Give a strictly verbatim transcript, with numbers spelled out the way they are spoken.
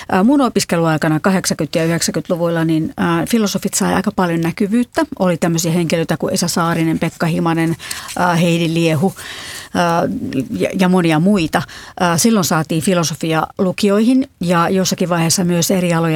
Mun opiskeluaikana kahdeksankymmentä- ja yhdeksänkymmentäluvuilla niin filosofit sai aika paljon näkyvyyttä. Oli tämmöisiä henkilöitä kuin Esa Saarinen, Pekka Himanen, Heidi Liehu ja monia muita. Silloin saatiin filosofia lukioihin ja jossakin vaiheessa myös eri alojen